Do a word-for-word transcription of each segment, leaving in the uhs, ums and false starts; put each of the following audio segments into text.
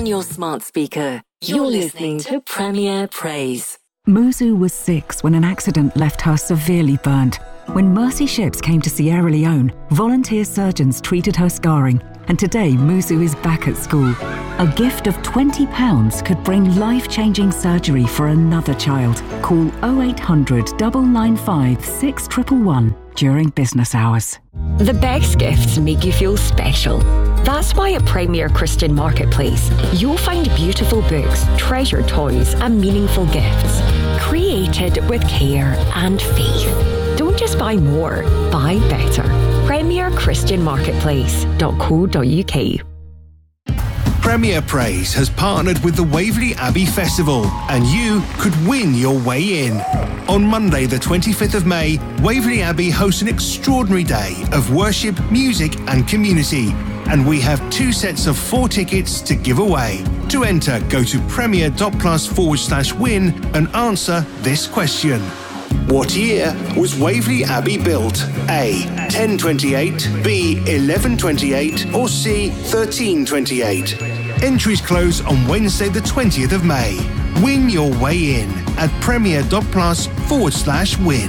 on your smart speaker. You're listening to Premier Praise. Muzu was six when an accident left her severely burned. When Mercy Ships came to Sierra Leone, volunteer surgeons treated her scarring, and today Muzu is back at school. A gift of twenty pounds could bring life-changing surgery for another child. Call oh eight hundred, nine nine five, six one one one during business hours. The best gifts make you feel special. That's why at Premier Christian Marketplace, you'll find beautiful books, treasured toys and meaningful gifts, created with care and faith. Don't just buy more, buy better. premier christian marketplace dot co dot uk. Premier Praise has partnered with the Waverley Abbey Festival, and you could win your way in. On Monday, the twenty-fifth of May, Waverley Abbey hosts an extraordinary day of worship, music and community. And we have two sets of four tickets to give away. To enter, go to premier.plus forward slash win and answer this question. What year was Waverley Abbey built? A. ten twenty-eight, B. eleven twenty-eight, or C. thirteen twenty-eight? Entries close on Wednesday the twentieth of May. Win your way in at premier.plus forward slash win.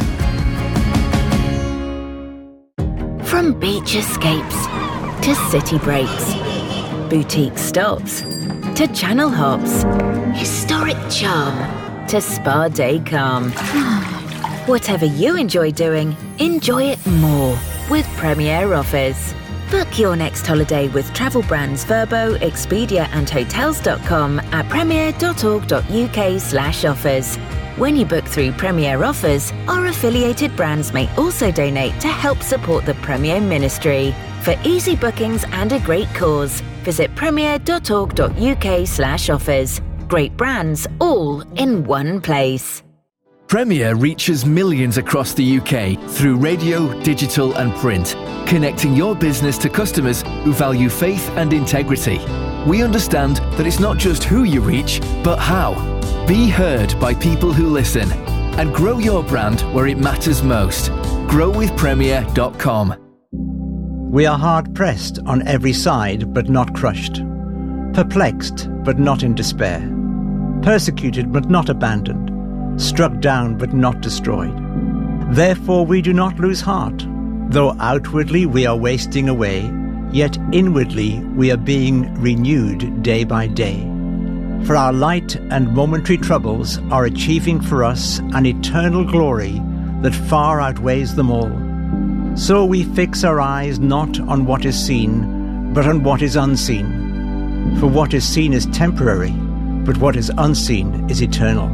From beach escapes to city breaks, boutique stops to channel hops, historic charm to spa day calm. Whatever you enjoy doing, enjoy it more with Premier Offers. Book your next holiday with travel brands Verbo, Expedia and Hotels dot com at premier.org.uk slash offers. When you book through Premier Offers, our affiliated brands may also donate to help support the Premier Ministry. For easy bookings and a great cause, visit premier.org.uk slash offers. Great brands all in one place. Premier reaches millions across the U K through radio, digital and print, connecting your business to customers who value faith and integrity. We understand that it's not just who you reach, but how. Be heard by people who listen and grow your brand where it matters most. grow with premier dot com. We are hard-pressed on every side, but not crushed. Perplexed, but not in despair. Persecuted, but not abandoned. Struck down, but not destroyed. Therefore we do not lose heart. Though outwardly we are wasting away, yet inwardly we are being renewed day by day. For our light and momentary troubles are achieving for us an eternal glory that far outweighs them all. So we fix our eyes not on what is seen, but on what is unseen. For what is seen is temporary, but what is unseen is eternal.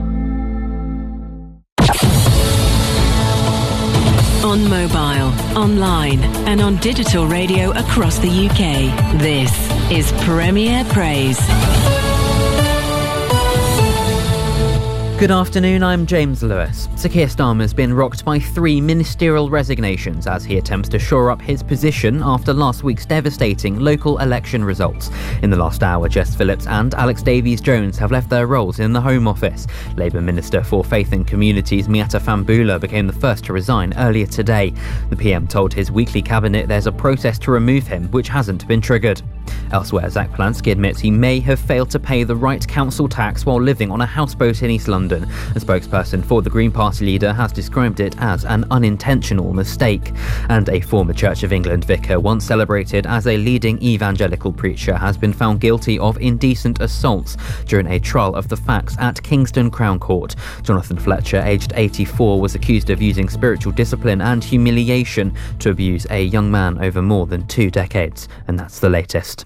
On mobile, online and on digital radio across the U K, this is Premier Praise. Good afternoon, I'm James Lewis. Sir Keir Starmer's been rocked by three ministerial resignations as he attempts to shore up his position after last week's devastating local election results. In the last hour, Jess Phillips and Alex Davies-Jones have left their roles in the Home Office. Labour Minister for Faith and Communities Miatta Fahnbulleh became the first to resign earlier today. The P M told his weekly cabinet there's a process to remove him which hasn't been triggered. Elsewhere, Zach Plansky admits he may have failed to pay the right council tax while living on a houseboat in East London. A spokesperson for the Green Party leader has described it as an unintentional mistake. And a former Church of England vicar, once celebrated as a leading evangelical preacher, has been found guilty of indecent assaults during a trial of the facts at Kingston Crown Court. Jonathan Fletcher, aged eighty-four, was accused of using spiritual discipline and humiliation to abuse a young man over more than two decades. And that's the latest.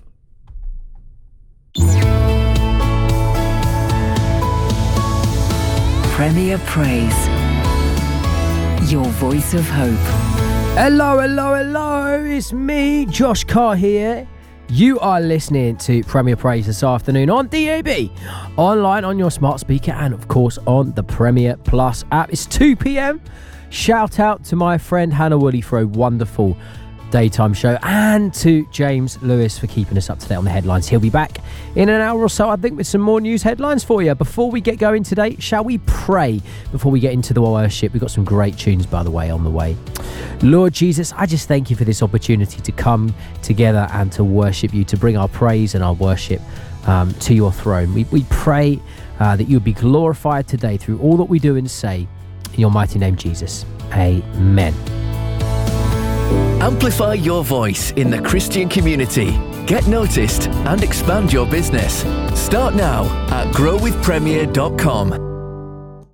Premier Praise, your voice of hope. Hello, hello, hello. It's me, Josh Carr here. You are listening to Premier Praise this afternoon on D A B, online on your smart speaker, and of course on the Premier Plus app. It's two p.m. Shout out to my friend Hannah Woody for a wonderful daytime show, and to James Lewis for keeping us up to date on the headlines. He'll be back in an hour or so, I think, with some more news headlines for you. Before we get going today, shall we pray before we get into the worship? We've got some great tunes, by the way, on the way. Lord Jesus, I just thank you for this opportunity to come together and to worship you, to bring our praise and our worship um, to your throne. We, we pray uh, that you would be glorified today through all that we do and say. In your mighty name, Jesus. Amen. Amplify your voice in the Christian community. Get noticed and expand your business. Start now at grow with premier dot com.